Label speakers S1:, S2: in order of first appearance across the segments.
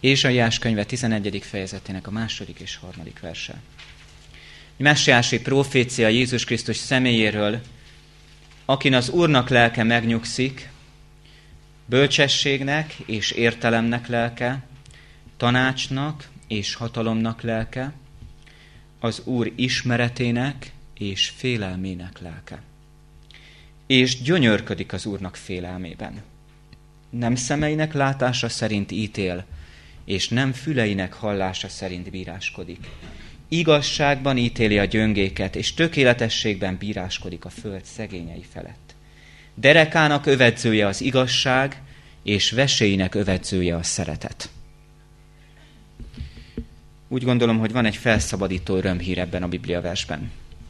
S1: Ézsaiás könyve 11. fejezetének a 2. és 3. verse. Messiási profécia Jézus Krisztus személyéről, akin az Úrnak lelke megnyugszik, bölcsességnek és értelemnek lelke, tanácsnak és hatalomnak lelke, az Úr ismeretének és félelmének lelke. És gyönyörködik az Úrnak félelmében. Nem szemeinek látása szerint ítél, és nem füleinek hallása szerint bíráskodik. Igazságban ítéli a gyöngéket, és tökéletességben bíráskodik a föld szegényei felett. Derekának övedzője az igazság, és veséinek övedzője a szeretet. Úgy gondolom, hogy van egy felszabadító örömhír ebben a bibliaversben.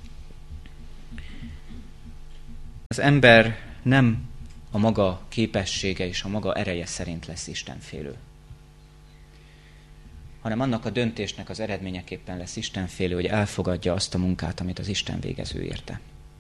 S1: Az ember nem a maga képessége és a maga ereje szerint lesz istenfélő, hanem annak a döntésnek az eredményeképpen lesz istenfélő, hogy elfogadja azt a munkát, amit az Isten végező érte.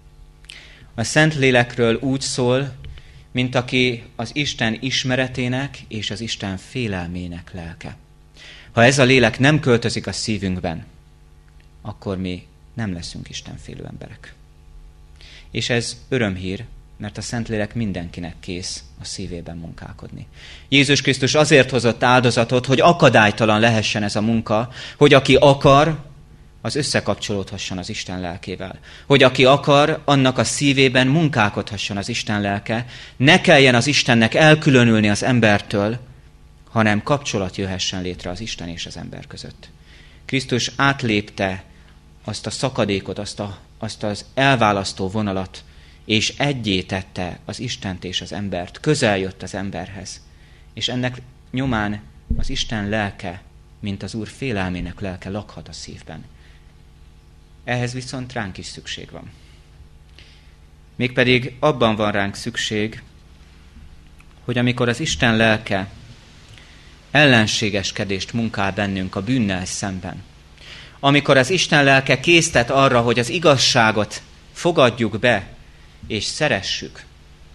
S1: A Szentlélekről úgy szól, mint aki az Isten ismeretének és az Isten félelmének lelke. Ha ez a lélek nem költözik a szívünkben, akkor mi nem leszünk istenfélő emberek. És ez örömhír, mert a Szentlélek mindenkinek kész a szívében munkálkodni. Jézus Krisztus azért hozott áldozatot, hogy akadálytalan lehessen ez a munka, hogy aki akar, az összekapcsolódhasson az Isten lelkével. Hogy aki akar, annak a szívében munkálkodhasson az Isten lelke, ne kelljen az Istennek elkülönülni az embertől, hanem kapcsolat jöhessen létre az Isten és az ember között. Krisztus átlépte azt a szakadékot, azt az elválasztó vonalat, és egyé tette az Istent és az embert, közel jött az emberhez. És ennek nyomán az Isten lelke, mint az Úr félelmének lelke lakhat a szívben. Ehhez viszont ránk is szükség van. Mégpedig abban van ránk szükség, hogy amikor az Isten lelke ellenségeskedést munkál bennünk a bűnnel szemben, amikor az Isten lelke késztet arra, hogy az igazságot fogadjuk be, és szeressük,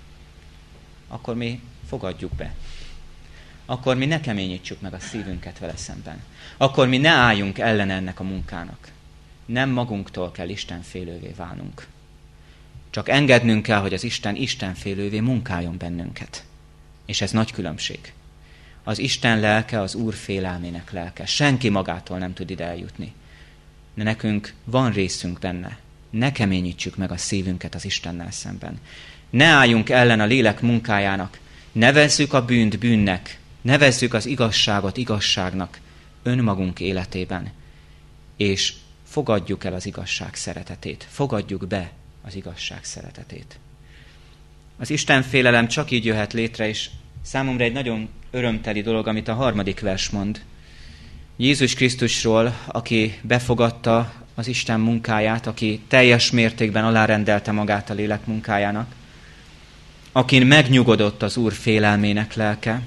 S1: akkor mi fogadjuk be. Akkor mi ne keményítsük meg a szívünket vele szemben. Akkor mi ne álljunk ellen ennek a munkának. Nem magunktól kell istenfélővé válnunk. Csak engednünk kell, hogy az Isten istenfélővé munkáljon bennünket. És ez nagy különbség. Az Isten lelke az Úr félelmének lelke. Senki magától nem tud ide eljutni. De nekünk van részünk benne. Ne keményítsük meg a szívünket az Istennel szemben. Ne álljunk ellen a lélek munkájának. Nevezzük a bűnt bűnnek. Nevezzük az igazságot igazságnak önmagunk életében. És fogadjuk el az igazság szeretetét. Fogadjuk be az igazság szeretetét. Az Isten félelem csak így jöhet létre, és számomra egy nagyon örömteli dolog, amit a 3. vers mond. Jézus Krisztusról, aki befogadta az Isten munkáját, aki teljes mértékben alárendelte magát a lélek munkájának, akin megnyugodott az Úr félelmének lelke,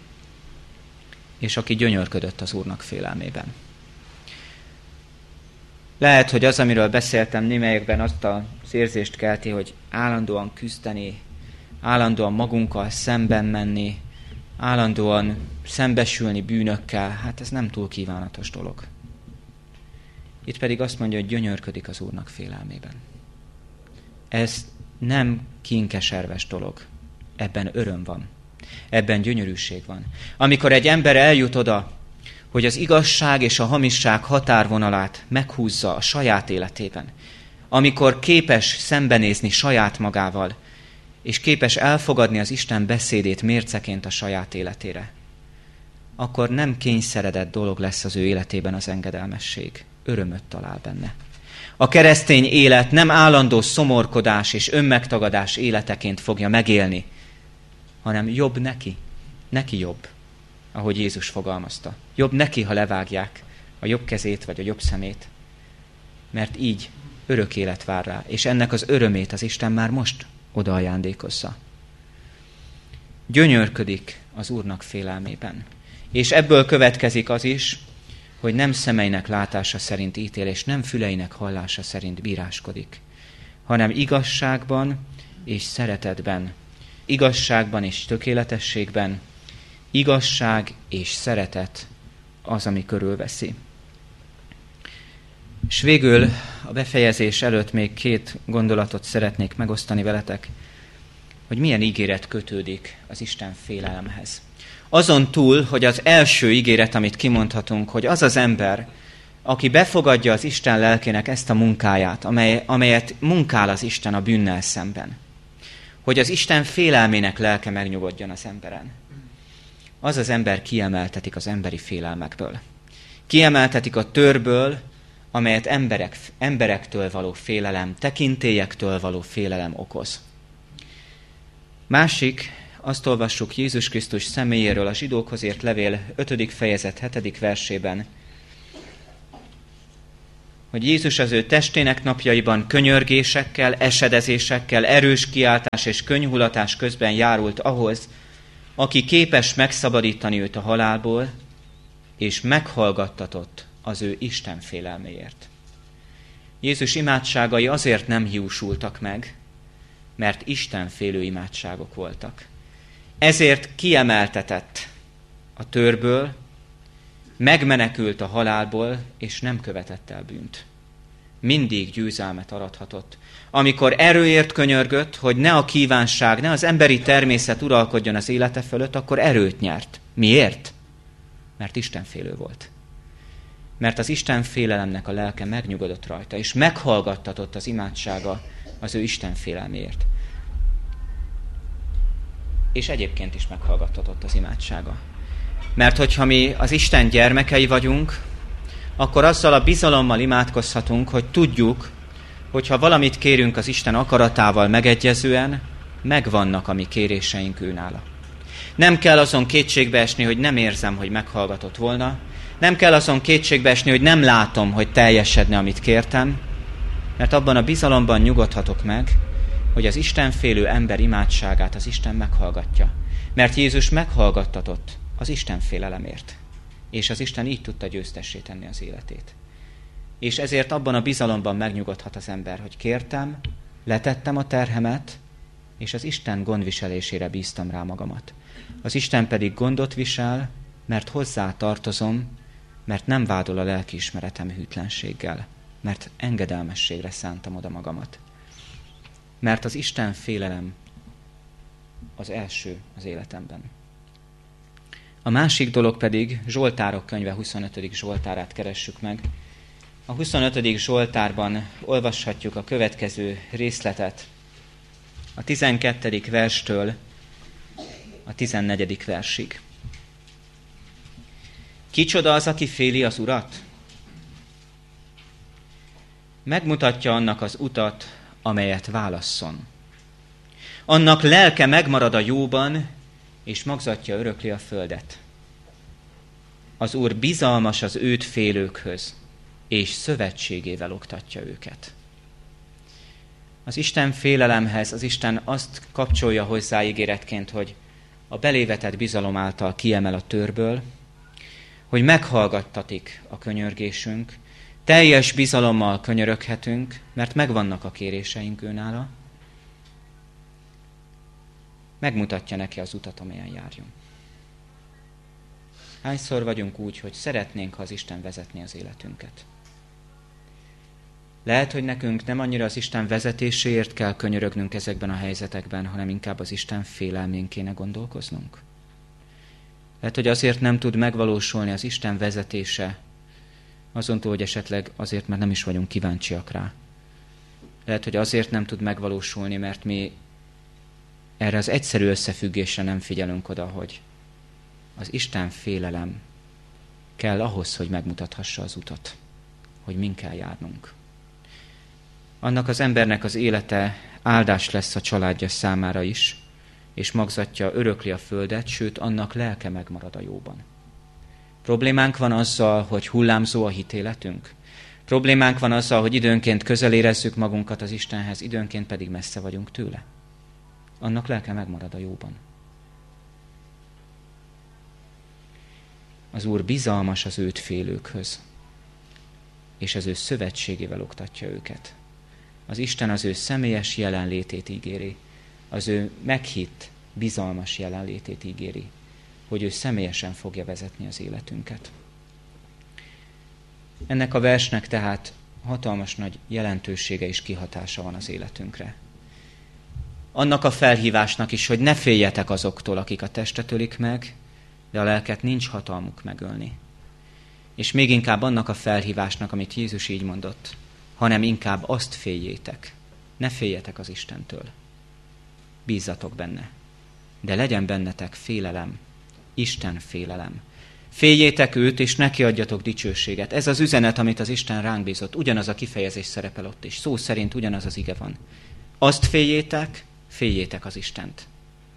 S1: és aki gyönyörködött az Úrnak félelmében. Lehet, hogy az, amiről beszéltem, némelyekben azt az érzést kelti, hogy állandóan küzdeni, állandóan magunkkal szemben menni, állandóan szembesülni bűnökkel, hát ez nem túl kívánatos dolog. Itt pedig azt mondja, hogy gyönyörködik az Úrnak félelmében. Ez nem kínkeserves dolog. Ebben öröm van. Ebben gyönyörűség van. Amikor egy ember eljut oda, hogy az igazság és a hamisság határvonalát meghúzza a saját életében, amikor képes szembenézni saját magával, és képes elfogadni az Isten beszédét mérceként a saját életére, akkor nem kényszeredett dolog lesz az ő életében az engedelmesség. Örömöt talál benne. A keresztény élet nem állandó szomorkodás és önmegtagadás életeként fogja megélni, hanem jobb neki. Neki jobb, ahogy Jézus fogalmazta. Jobb neki, ha levágják a jobb kezét vagy a jobb szemét, mert így örök élet vár rá, és ennek az örömét az Isten már most oda ajándékozza. Gyönyörködik az Úrnak félelmében. És ebből következik az is, hogy nem szemeinek látása szerint ítél, és nem füleinek hallása szerint bíráskodik, hanem igazságban és szeretetben, igazságban és tökéletességben, igazság és szeretet az, ami körülveszi. És végül a befejezés előtt még 2 gondolatot szeretnék megosztani veletek, hogy milyen ígéret kötődik az Isten félelemhez. Azon túl, hogy az első ígéret, amit kimondhatunk, hogy az az ember, aki befogadja az Isten lelkének ezt a munkáját, amelyet munkál az Isten a bűnnel szemben, hogy az Isten félelmének lelke megnyugodjon az emberen. Az az ember kiemeltetik az emberi félelmekből. Kiemeltetik a tőrből, amelyet emberektől való félelem, tekintélyektől való félelem okoz. Másik, azt olvassuk Jézus Krisztus személyéről a Zsidókhoz írt levél 5. fejezet 7. versében, hogy Jézus az ő testének napjaiban könyörgésekkel, esedezésekkel, erős kiáltás és könnyhulatás közben járult ahhoz, aki képes megszabadítani őt a halálból, és meghallgattatott az ő Isten félelméért. Jézus imádságai azért nem hiúsultak meg, mert Isten félő imádságok voltak. Ezért kiemeltetett a tőrből, megmenekült a halálból, és nem követett el bűnt. Mindig győzelmet arathatott. Amikor erőért könyörgött, hogy ne a kívánság, ne az emberi természet uralkodjon az élete fölött, akkor erőt nyert. Miért? Mert istenfélő volt. Mert az Isten félelemnek a lelke megnyugodott rajta, és meghallgattatott az imádsága az ő Isten félelméért. És egyébként is meghallgattatott az imádsága. Mert hogyha mi az Isten gyermekei vagyunk, akkor azzal a bizalommal imádkozhatunk, hogy tudjuk, hogyha valamit kérünk az Isten akaratával megegyezően, megvannak a mi kéréseink őnála. Nem kell azon kétségbe esni, hogy nem érzem, hogy meghallgatott volna, nem kell azon kétségbe esni, hogy nem látom, hogy teljesedne, amit kértem, mert abban a bizalomban nyugodhatok meg, hogy az Istenfélő ember imádságát az Isten meghallgatja. Mert Jézus meghallgattatott az Isten félelemért, és az Isten így tudta győztessé tenni az életét. És ezért abban a bizalomban megnyugodhat az ember, hogy kértem, letettem a terhemet, és az Isten gondviselésére bíztam rá magamat. Az Isten pedig gondot visel, mert hozzá tartozom, mert nem vádol a lelkiismeretem hűtlenséggel, mert engedelmességre szántam oda magamat. Mert az Isten félelem az első az életemben. A másik dolog pedig Zsoltárok könyve 25. Zsoltárát keressük meg. A 25. Zsoltárban olvashatjuk a következő részletet. A 12. verstől a 14. versig. Kicsoda az, aki féli az Urat? Megmutatja annak az utat, amelyet válasszon. Annak lelke megmarad a jóban, és magzatja örökli a földet. Az Úr bizalmas az őt félőkhöz, és szövetségével oktatja őket. Az Isten félelemhez az Isten azt kapcsolja hozzá ígéretként, hogy a belévetett bizalom által kiemel a tőrből, hogy meghallgattatik a könyörgésünk, teljes bizalommal könyöröghetünk, mert megvannak a kéréseink őnála, megmutatja neki az utat, amelyen járjunk. Hányszor vagyunk úgy, hogy szeretnénk, ha az Isten vezetné az életünket? Lehet, hogy nekünk nem annyira az Isten vezetéséért kell könyörögnünk ezekben a helyzetekben, hanem inkább az Isten félelmén kéne gondolkoznunk. Lehet, hogy azért nem tud megvalósulni az Isten vezetése, azontól, hogy esetleg azért, mert nem is vagyunk kíváncsiak rá. Lehet, hogy azért nem tud megvalósulni, mert mi erre az egyszerű összefüggésre nem figyelünk oda, hogy az Isten félelem kell ahhoz, hogy megmutathassa az utat, hogy min kell járnunk. Annak az embernek az élete áldás lesz a családja számára is, és magzatja örökli a földet, sőt, annak lelke megmarad a jóban. Problémánk van azzal, hogy hullámzó a hitéletünk. Problémánk van azzal, hogy időnként közel érezzük magunkat az Istenhez, időnként pedig messze vagyunk tőle. Annak lelke megmarad a jóban. Az Úr bizalmas az őt félőkhöz, és az ő szövetségével oktatja őket. Az Isten az ő személyes jelenlétét ígéri, az ő meghitt, bizalmas jelenlétét ígéri, hogy ő személyesen fogja vezetni az életünket. Ennek a versnek tehát hatalmas nagy jelentősége és kihatása van az életünkre. Annak a felhívásnak is, hogy ne féljetek azoktól, akik a testet ölik meg, de a lelket nincs hatalmuk megölni. És még inkább annak a felhívásnak, amit Jézus így mondott, hanem inkább azt féljétek. Ne féljetek az Istentől. Bízzatok benne. De legyen bennetek félelem, Isten félelem. Féljétek őt, és neki adjatok dicsőséget. Ez az üzenet, amit az Isten ránk bízott. Ugyanaz a kifejezés szerepel ott is. Szó szerint ugyanaz az ige van. Azt féljétek az Istent.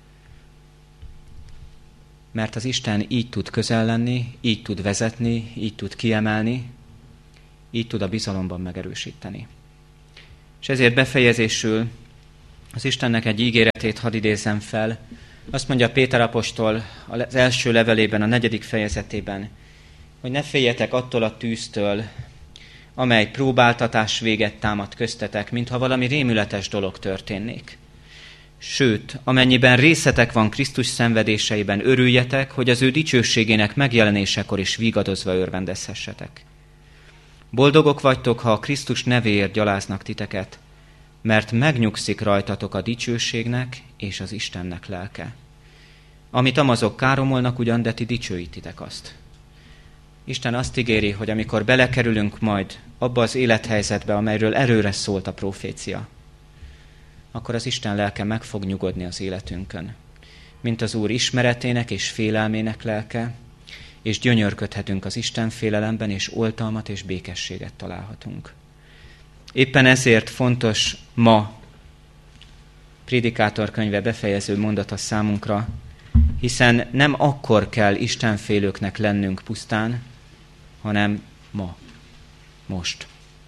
S1: Mert az Isten így tud közel lenni, így tud vezetni, így tud kiemelni, így tud a bizalomban megerősíteni. És ezért befejezésül az Istennek egy ígéretét hadd idézzem fel. Azt mondja Péter apostol az első levelében, a 4. fejezetében, hogy ne féljetek attól a tűztől, amely próbáltatás véget támad köztetek, mintha valami rémületes dolog történnék. Sőt, amennyiben részetek van Krisztus szenvedéseiben, örüljetek, hogy az ő dicsőségének megjelenésekor is vigadozva örvendezhessetek. Boldogok vagytok, ha a Krisztus nevéért gyaláznak titeket, mert megnyugszik rajtatok a dicsőségnek és az Istennek lelke. Amit amazok káromolnak ugyan, de ti dicsőítitek azt. Isten azt ígéri, hogy amikor belekerülünk majd abba az élethelyzetbe, amelyről előre szólt a profécia, akkor az Isten lelke meg fog nyugodni az életünkön. Mint az Úr ismeretének és félelmének lelke, és gyönyörködhetünk az Isten félelemben, és oltalmat és békességet találhatunk. Éppen ezért fontos ma Prédikátor könyve befejező mondata számunkra, hiszen nem akkor kell istenfélőknek lennünk pusztán, hanem ma, most.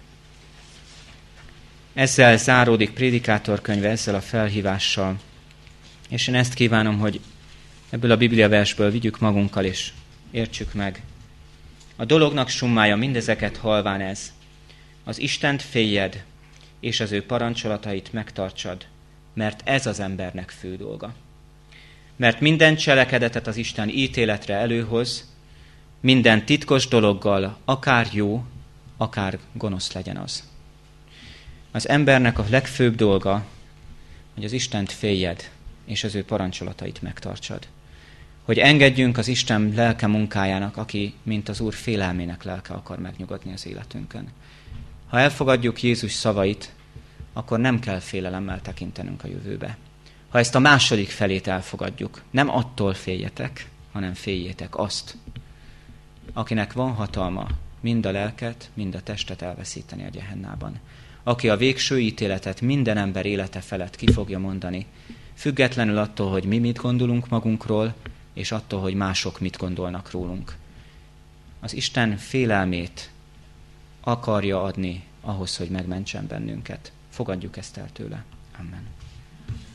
S1: Ezzel záródik Prédikátor könyve, ezzel a felhívással, és én ezt kívánom, hogy ebből a bibliaversből vigyük magunkkal, és értsük meg. A dolognak summája mindezeket halván ez: az Istent féljed, és az ő parancsolatait megtartsad, mert ez az embernek fő dolga. Mert minden cselekedetet az Isten ítéletre előhoz, minden titkos dologgal, akár jó, akár gonosz legyen az. Az embernek a legfőbb dolga, hogy az Istent féljed, és az ő parancsolatait megtartsad. Hogy engedjünk az Isten lelke munkájának, aki, mint az Úr félelmének lelke akar megnyugodni az életünkön. Ha elfogadjuk Jézus szavait, akkor nem kell félelemmel tekintenünk a jövőbe. Ha ezt a második felét elfogadjuk, nem attól féljetek, hanem féljétek azt, akinek van hatalma mind a lelket, mind a testet elveszíteni a gyehennában. Aki a végső ítéletet minden ember élete felett ki fogja mondani, függetlenül attól, hogy mi mit gondolunk magunkról, és attól, hogy mások mit gondolnak rólunk. Az Isten félelmét akarja adni ahhoz, hogy megmentsen bennünket. Fogadjuk ezt el tőle. Amen.